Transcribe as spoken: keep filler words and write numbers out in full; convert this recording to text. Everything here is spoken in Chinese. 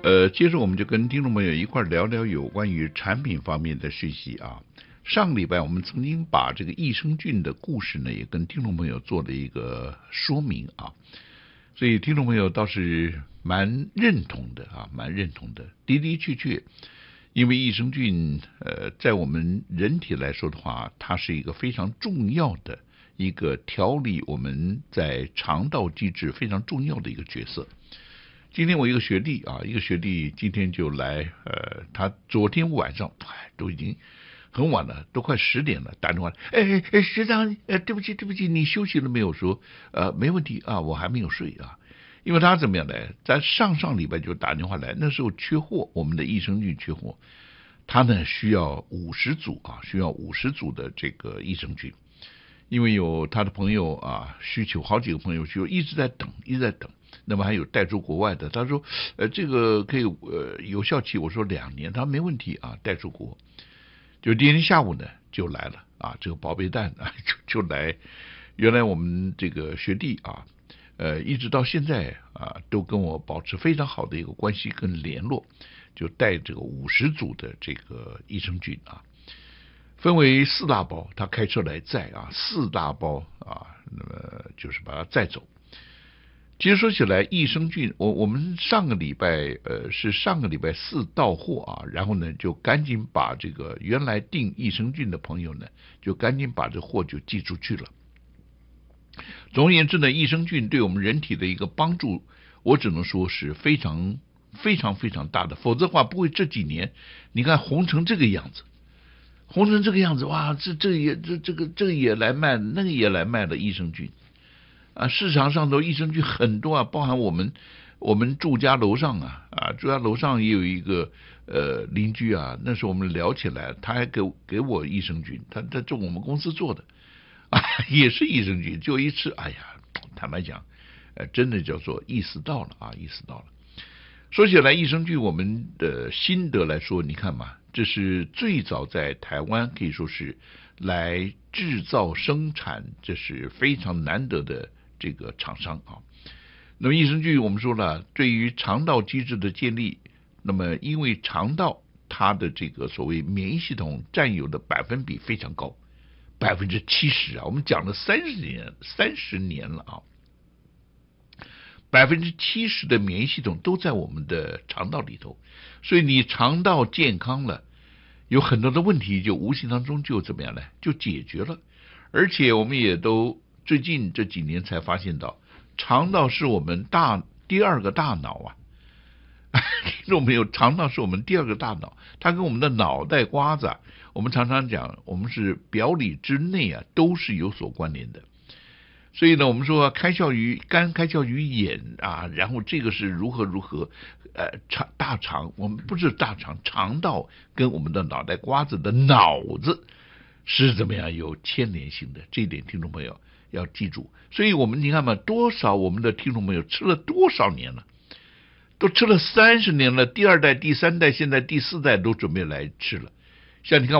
呃，接着我们就跟听众朋友一块聊聊有关于产品方面的讯息啊。上个礼拜我们曾经把这个益生菌的故事呢，也跟听众朋友做了一个说明啊，所以听众朋友倒是蛮认同的啊，蛮认同的。的的确确，因为益生菌呃，在我们人体来说的话，它是一个非常重要的一个调理我们在肠道机制非常重要的一个角色。今天我一个学弟啊，一个学弟今天就来，呃，他昨天晚上都已经很晚了，都快十点了，打电话，哎哎，学长，呃，对不起对不起，你休息了没有？说，呃，没问题啊，我还没有睡啊，因为他怎么样呢？在上上礼拜就打电话来，那时候缺货，我们的益生菌缺货，他呢需要五十组啊，需要五十组的这个益生菌。因为有他的朋友啊需求，好几个朋友需求，一直在等，一直在等。那么还有带出国外的，他说，呃，这个可以呃有效期，我说两年，他说没问题啊，带出国。就第二天下午呢就来了啊，这个宝贝蛋啊就就来，原来我们这个学弟啊，呃，一直到现在啊都跟我保持非常好的一个关系跟联络，就带这个五十组的这个益生菌啊。分为四大包，他开车来载啊，四大包啊，那么就是把它载走。其实说起来，益生菌，我我们上个礼拜呃是上个礼拜四到货啊，然后呢就赶紧把这个原来订益生菌的朋友呢，就赶紧把这货就寄出去了。总而言之呢，益生菌对我们人体的一个帮助，我只能说是非常非常非常大的，否则的话不会这几年你看红成这个样子。红成这个样子，哇，这这也这这个这个也来卖，那个也来卖了益生菌啊！市场上头益生菌很多啊，包含我们我们住家楼上啊啊，住家楼上也有一个呃邻居啊，那时候我们聊起来，他还给给我益生菌，他他这我们公司做的啊，也是益生菌，就一吃，哎呀，坦白讲，呃，真的叫做意识到了啊，意识到了。说起来，益生菌我们的心得来说，你看嘛，这是最早在台湾可以说是来制造生产，这是非常难得的这个厂商啊。那么益生菌我们说了，对于肠道机制的建立，那么因为肠道它的这个所谓免疫系统占有的百分比非常高，百分之七十啊，我们讲了三十年，三十年了啊。百分之七十的免疫系统都在我们的肠道里头，所以你肠道健康了，有很多的问题就无形当中就怎么样呢？就解决了。而且我们也都最近这几年才发现到，肠道是我们大第二个大脑啊。听众朋友，肠道是我们第二个大脑，它跟我们的脑袋瓜子啊，我们常常讲，我们是表里之内啊，都是有所关联的。所以呢，我们说开窍于肝，开窍于眼啊，然后这个是如何如何，呃，肠大肠，我们不是大肠，肠道跟我们的脑袋瓜子的脑子是怎么样有牵连性的，这一点听众朋友要记住。所以我们你看嘛，多少我们的听众朋友吃了多少年了，都吃了三十年了，第二代、第三代，现在第四代都准备来吃了。像你看。